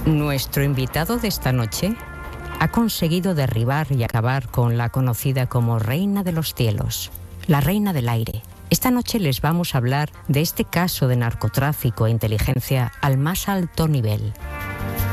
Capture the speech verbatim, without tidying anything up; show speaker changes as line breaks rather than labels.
Nuestro invitado de esta noche ha conseguido derribar y acabar con la conocida como Reina de los Cielos, la Reina del Aire. Esta noche les vamos a hablar de este caso de narcotráfico e inteligencia al más alto nivel.